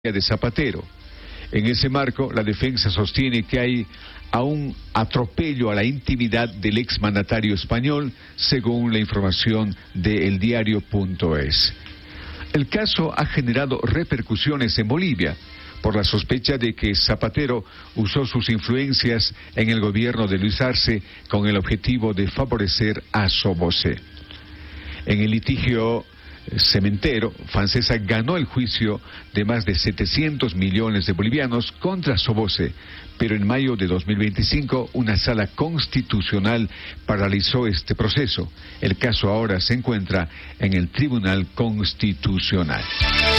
de Zapatero. En ese marco, la defensa sostiene que hay un atropello a la intimidad del exmandatario español, según la información de eldiario.es. El caso ha generado repercusiones en Bolivia por la sospecha de que Zapatero usó sus influencias en el gobierno de Luis Arce con el objetivo de favorecer a Somoza. En el litigio cementero, Francesa ganó el juicio de más de 700 millones de bolivianos contra Somoza, pero en mayo de 2025 una sala constitucional paralizó este proceso. El caso ahora se encuentra en el Tribunal Constitucional.